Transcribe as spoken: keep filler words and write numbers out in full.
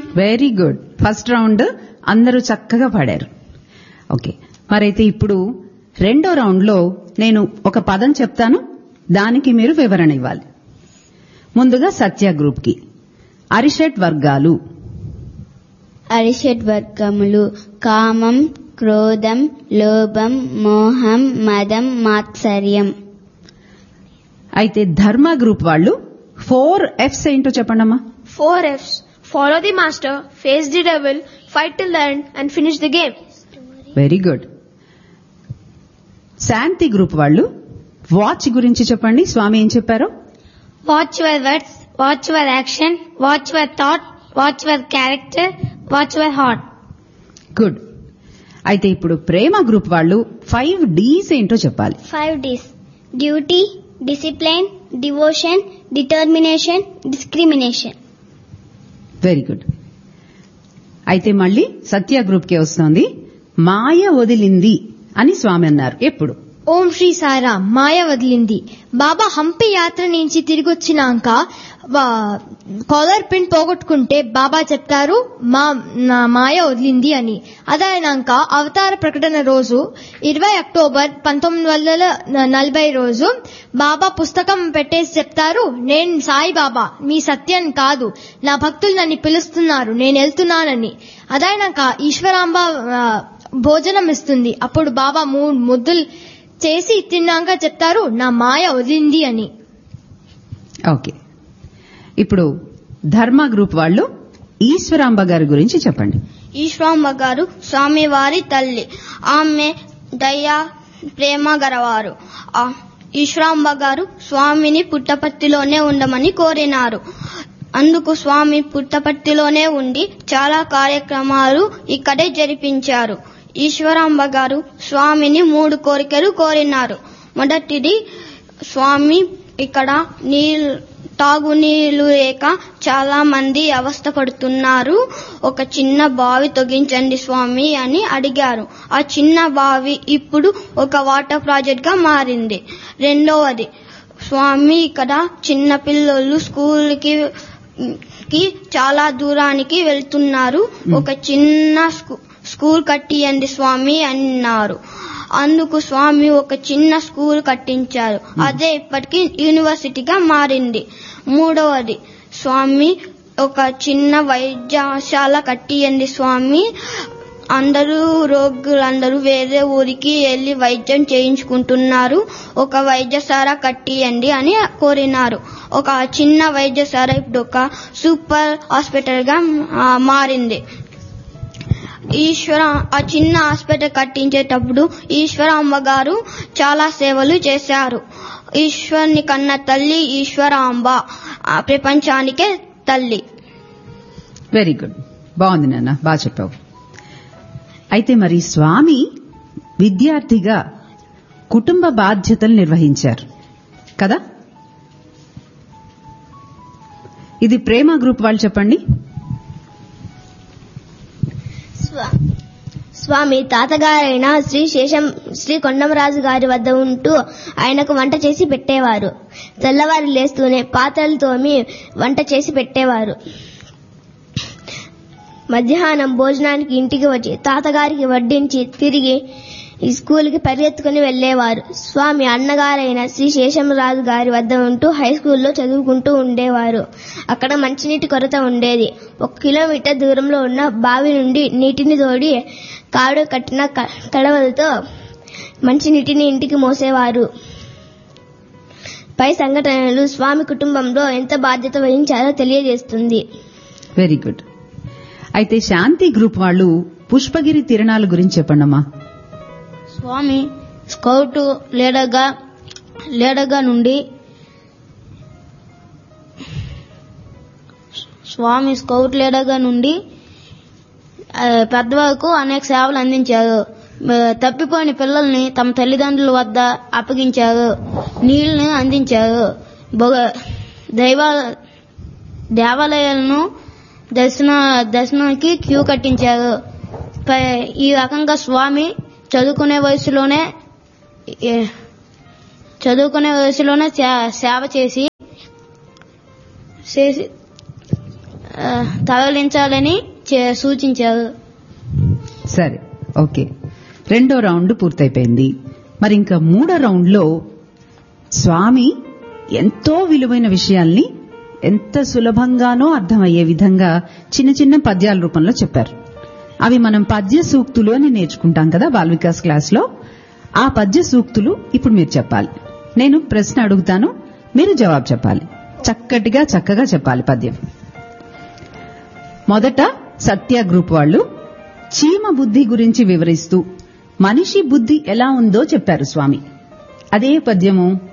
Very good. First round అందరూ చక్కగా పాడారు. ఓకే, మరైతే ఇప్పుడు రెండో రౌండ్ లో నేను ఒక పదం చెప్తాను, దానికి మీరు వివరణ ఇవ్వాలి. ముందుగా సత్య గ్రూప్ కి అరిషట్ వర్గాలు. అరిషట్ వర్గములు కామం, క్రోధం, లోభం, మోహం, మదం, మాత్సర్యం. అయితే ధర్మ గ్రూప్ వాళ్ళు ఫోర్ ఎఫ్స్ ఏంటో చెప్పండమ్మా. Four F's. Follow the master, face the devil, fight till the end and finish the game. Very good. Shanti group వాళ్ళు వాచ్ గురించి చెప్పండి. స్వామి ఏం చెప్పారో. Watch your words, watch your action, watch your thought, watch your character, watch your heart. Good. అయితే ఇప్పుడు ప్రేమ group వాళ్ళు five డీస్ ఏంటో చెప్పాలి. Five డీస్. Duty, discipline, devotion, determination, discrimination. Very good. అయితే మళ్ళీ సత్య గ్రూప్ కే వస్తోంది. మాయ వదిలింది అని స్వామి అన్నారు ఎప్పుడు. ఓం శ్రీ సాయిరామ్. మాయ వదిలింది. బాబా హంపి యాత్ర నుంచి తిరిగి వచ్చినాక కాలర్ పిన్ పోగొట్టుకుంటే బాబా చెప్తారు మా నా మాయ వదిలింది అని. అదైనాక అవతార ప్రకటన రోజు ఇరవై అక్టోబర్ పంతొమ్మిది వందల నలభై రోజు బాబా పుస్తకం పెట్టేసి చెప్తారు, నేను సాయి బాబా, మీ సత్యం కాదు, నా భక్తులు నన్ను పిలుస్తున్నారు, నేను వెళ్తున్నానని. అదైనాక ఈశ్వరాంబ భోజనం ఇస్తుంది. అప్పుడు బాబా మూడు ముద్దులు చేసి తిన్నాక చెప్తారు నా మాయ వదిలింది అని. ఓకే, ఇప్పుడు ధర్మ గ్రూప్ వాళ్ళు ఈశ్వరాంబ గారి గురించి చెప్పండి. ఈశ్వరాంబ గారు స్వామివారి తల్లి. ఆమె దయ ప్రేమ గలవారు. ఈశ్వరాంబ గారు స్వామిని పుట్టపర్తిలోనే ఉండమని కోరినారు. అందుకు స్వామి పుట్టపర్తిలోనే ఉండి చాలా కార్యక్రమాలు ఇక్కడే జరిపించారు. ఈశ్వరాంబ గారు స్వామిని మూడు కోరికలు కోరినారు. మొదటిది, స్వామి ఇక్కడ నీళ్ళు తాగునీళ్లు లేక చాలా మంది అవస్థపడుతున్నారు, ఒక చిన్న బావి తొగించండి స్వామి అని అడిగారు. ఆ చిన్న బావి ఇప్పుడు ఒక వాటర్ ప్రాజెక్ట్ గా మారింది. రెండవది, స్వామి ఇక్కడ చిన్న పిల్లలు స్కూల్ కి కి చాలా దూరానికి వెళ్తున్నారు, ఒక చిన్న స్కూల్ కట్టియండి స్వామి అన్నారు. అందుకు స్వామి ఒక చిన్న స్కూల్ కట్టించారు. అదే ఇప్పటికి యూనివర్సిటీగా మారింది. మూడవది, స్వామి ఒక చిన్న వైద్యశాల కట్టియండి స్వామి, అందరూ రోగులందరూ వేరే ఊరికి వెళ్లి వైద్యం చేయించుకుంటున్నారు, ఒక వైద్యశాల కట్టియండి అని కోరినారు. ఒక చిన్న వైద్యశాల ఇప్పుడు ఒక సూపర్ హాస్పిటల్ గా మారింది. ఈశ్వర ఆ చిన్న హాస్పిటల్ కట్టించేటప్పుడు ఈశ్వరాంబ గారు చాలా సేవలు చేశారు. ఈశ్వరుని కన్న తల్లి ఈశ్వరాంబ, ప్రపంచానికే తల్లి. వెరీ గుడ్, బాగుంది నాన్న, బాగా చెప్పావు. అయితే మరి స్వామి విద్యార్థిగా కుటుంబ బాధ్యతలు నిర్వహించారు కదా. ఇది ప్రేమ గ్రూప్ వాళ్ళు చెప్పండి. స్వామి తాతగారైన శ్రీ శేషం శ్రీ కొండమరాజు గారి వద్ద ఉంటూ ఆయనకు వంట చేసి పెట్టేవారు. తెల్లవారు లేస్తూనే పాత్రలు తోమి వంట చేసి పెట్టేవారు. మధ్యాహ్నం భోజనానికి ఇంటికి వచ్చి తాతగారికి వడ్డించి తిరిగి ఈ స్కూల్కి పరిగెత్తుకుని వెళ్లేవారు. స్వామి అన్నగారైన శ్రీ శేషంరాజు గారి వద్ద ఉంటూ హై స్కూల్లో చదువుకుంటూ ఉండేవారు. అక్కడ మంచినీటి కొరత ఉండేది. ఒక కిలోమీటర్ దూరంలో ఉన్న బావి నుండి నీటిని తోడి కాడు కట్టిన కడవలతో మంచినీటిని ఇంటికి మోసేవారు. పై సంఘటనలు స్వామి కుటుంబంలో ఎంత బాధ్యత వహించారో తెలియజేస్తుంది. Very good. అయితే శాంతి గ్రూప్ వాళ్ళు పుష్పగిరి తిరణాల గురించి చెప్పండమ్మా. స్వామి స్కౌట్ లీడర్గా లీడర్గా నుండి స్వామి స్కౌట్ లీడర్గా నుండి పెద్దవాళ్ళకు అనేక సేవలు అందించారు. తప్పిపోయిన పిల్లల్ని తమ తల్లిదండ్రుల వద్ద అప్పగించారు, నీళ్లను అందించారు, దైవ దేవాలయాలను దర్శన దర్శనానికి క్యూ కట్టించారు. ఈ రకంగా స్వామి చదువుకునే వయసులోనే చదువుకునే వయసులోనే సేవ చేసి చేసి తరలించాలని చే- సూచించారు. సరే, ఓకే. రెండో రౌండ్ పూర్తయిపోయింది. మరి ఇంకా మూడో రౌండ్లో స్వామి ఎంతో విలువైన విషయాల్ని ఎంత సులభంగానో అర్థమయ్యే విధంగా చిన్న చిన్న పద్యాల రూపంలో చెప్పారు. అవి మనం పద్య సూక్తులు అని నేర్చుకుంటాం కదా బాల్ వికాస్ క్లాస్లో. ఆ పద్య సూక్తులు ఇప్పుడు మీరు చెప్పాలి. నేను ప్రశ్న అడుగుతాను, మీరు జవాబు చెప్పాలి. చక్కటిగా చక్కగా చెప్పాలి పద్యం. మొదట సత్య గ్రూప్ వాళ్ళు చీమ బుద్ధి గురించి వివరిస్తూ మనిషి బుద్ధి ఎలా ఉందో చెప్పారు స్వామి. అదే పద్యము